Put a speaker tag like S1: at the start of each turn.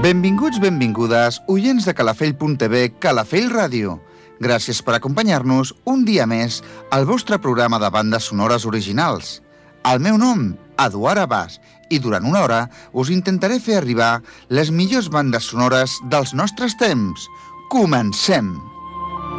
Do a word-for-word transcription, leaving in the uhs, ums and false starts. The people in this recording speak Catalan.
S1: Benvinguts, benvingudes, oients de calafell punt tv, Calafell Ràdio. Gràcies per acompanyar-nos un dia més al vostre programa de bandes sonores originals. El meu nom, Eduard Abàs, i durant una hora us intentaré fer arribar les millors bandes sonores dels nostres temps. Comencem!